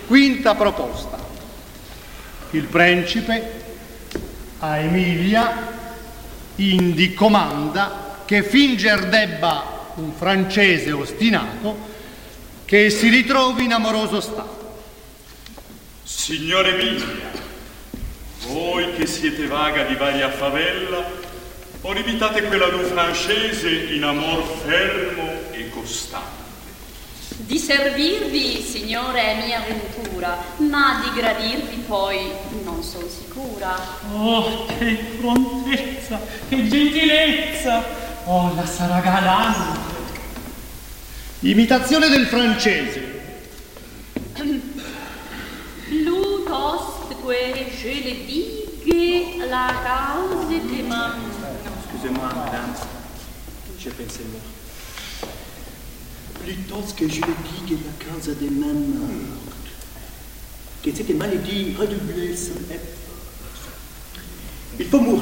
Quinta proposta. Il principe a Emilia indi comanda che finger debba un francese ostinato che si ritrovi in amoroso stato. Signore Emilia, voi che siete vaga di varia favella, o imitate quella d'un francese in amor fermo e costante. Di servirvi, signore, è mia ventura, ma di gradirvi poi non son sicura. Oh, che prontezza, che gentilezza! Oh, la sarà galante! Imitazione del francese. Plutostque je le digue la cause de ma... Excusez-moi, madame. Je pensais moi. Plutôt que je le digue la cause de ma mort. Que cette maladie redoublée son effort. Il faut mourir.